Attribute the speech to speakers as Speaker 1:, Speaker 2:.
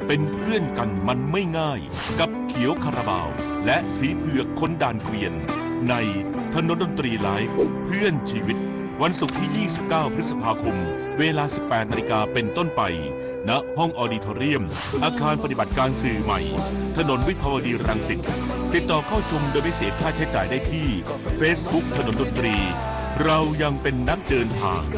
Speaker 1: เป็นเพื่อนกันมันไม่ง่ายกับเขียวคาราบาวและสีเผือกคนด่านเกวียนในถนนดนตรีไลฟ์เพื่อนชีวิตวันศุกร์ที่ 29 พฤษภาคมเวลา 18 นาฬิกาเป็นต้นไปณห้องออดิทอเรียมอาคารปฏิบัติการสื่อใหม่ถนนวิภาวดีรังสิตติดต่อเข้าชมโดยไม่เสียค่าใช้จ่ายได้ที่ Facebook ถนนดนตรีเรายังเป็นนักเดินทาง